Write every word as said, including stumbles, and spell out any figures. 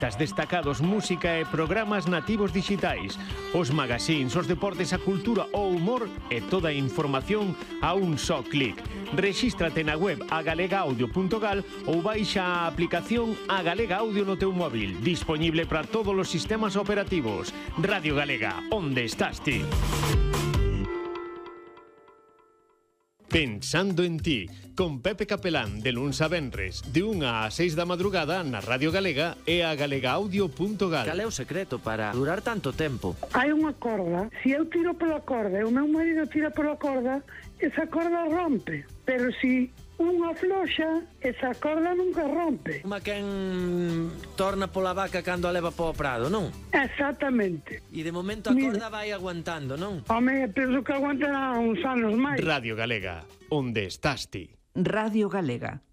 artistas destacados, música e programas nativos digitais, os magazines, os deportes, a cultura, o humor e toda a información a un só clic. Rexístrate na web a galega audio punto gal ou baixa a aplicación A Galega Audio no teu móvil, disponible para todos os sistemas operativos. Radio Galega, onde estás ti? Pensando en ti, con Pepe Capelán, de luns a venres, de unha a seis da madrugada na Radio Galega e a galega audio punto gal. Cal é o secreto para durar tanto tempo? Hai unha corda, se eu tiro pola corda e o meu marido tira pola corda, esa corda rompe, pero se unha floxa, esa corda nunca rompe. Uma quen torna pola vaca cando a leva po prado, non? Exactamente. E de momento a corda vai aguantando, non? Home, penso que aguantará uns anos máis. Radio Galega, onde estás ti? Radio Galega.